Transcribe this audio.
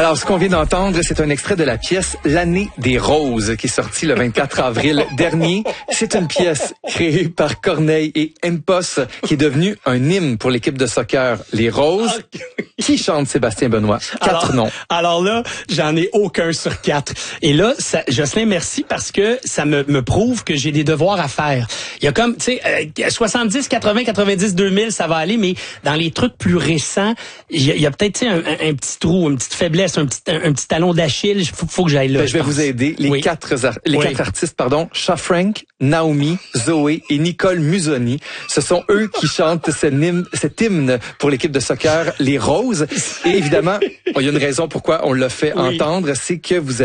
Alors, ce qu'on vient d'entendre, c'est un extrait de la pièce L'année des roses, qui est sortie le 24 avril dernier. C'est une pièce créée par Corneille et Impos, qui est devenue un hymne pour l'équipe de soccer Les Roses. Qui chante Sébastien Benoît? 4 noms. Alors là, j'en ai aucun sur 4. Et là, Jocelyn, merci parce que ça me prouve que j'ai des devoirs à faire. Il y a comme, tu sais, 70, 80, 90, 2000, ça va aller, mais dans les trucs plus récents, il y a peut-être, tu sais, un petit trou, une petite faiblesse, un petit talon d'Achille. Faut que j'aille là. Je vais vous aider. Les quatre artistes, Cha Frank, Naomi, Zoé et Nicole Musoni. Ce sont eux qui chantent cet hymne pour l'équipe de soccer Les Roses. Et évidemment, il y a une raison pourquoi on l'a fait entendre, c'est que vous